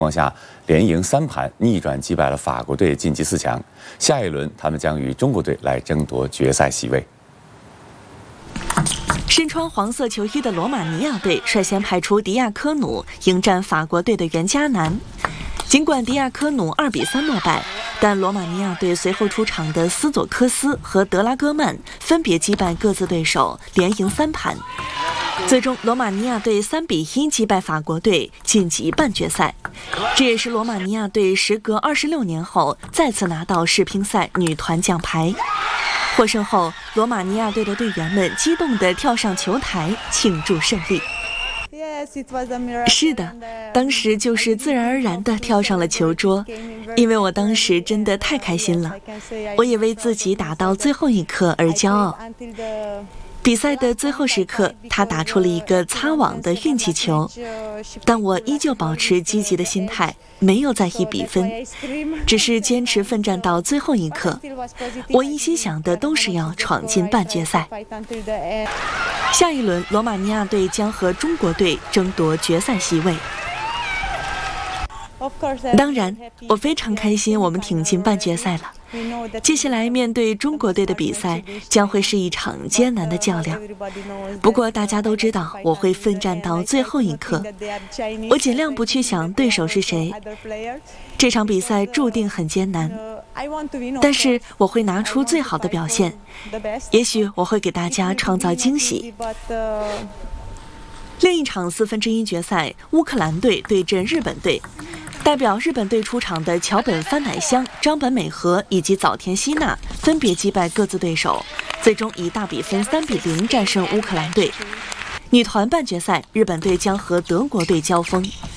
况下连赢3盘，逆转击败了法国队晋级4强。下一轮，他们将与中国队来争夺决赛席位。 身穿黄色球衣的罗马尼亚队率先派出迪亚科努迎战法国队的袁嘉楠。尽管迪亚科努2比3落败，但罗马尼亚队随后出场的斯佐科斯和德拉戈曼分别击败各自对手，连赢3盘。最终，罗马尼亚队3比1击败法国队，晋级半决赛。这也是罗马尼亚队时隔26年后再次拿到世乒赛女团奖牌。获胜后，罗马尼亚队的队员们激动地跳上球台庆祝胜利。是的，当时就是自然而然地跳上了球桌，因为我当时真的太开心了，我也为自己打到最后一刻而骄傲。比赛的最后时刻，他打出了一个擦网的运气球，但我依旧保持积极的心态，没有在意比分，只是坚持奋战到最后一刻。我一心想的都是要闯进半决赛。下一轮，罗马尼亚队将和中国队争夺决赛席位。当然，我非常开心我们挺进半决赛了。接下来面对中国队的比赛将会是一场艰难的较量，不过大家都知道我会奋战到最后一刻，我尽量不去想对手是谁。这场比赛注定很艰难，但是我会拿出最好的表现，也许我会给大家创造惊喜。另一场1/4决赛，乌克兰队对阵日本队。代表日本队出场的桥本帆乃香、张本美和以及早田希娜分别击败各自对手，最终以大比分3比0战胜乌克兰队。女团半决赛，日本队将和德国队交锋。